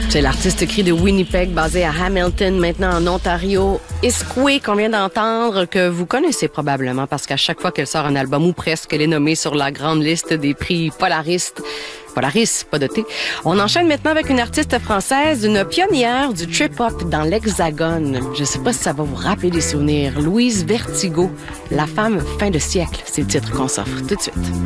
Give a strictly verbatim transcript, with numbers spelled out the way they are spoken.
C'est l'artiste cri de Winnipeg, basé à Hamilton, maintenant en Ontario. Iskwé, qu'on vient d'entendre, que vous connaissez probablement parce qu'à chaque fois qu'elle sort un album ou presque, elle est nommée sur la grande liste des prix Polaris. Polaris, pas de T. On enchaîne maintenant avec une artiste française, une pionnière du trip-hop dans l'Hexagone. Je sais pas si ça va vous rappeler des souvenirs. Louise Vertigo, la femme fin de siècle, c'est le titre qu'on s'offre tout de suite.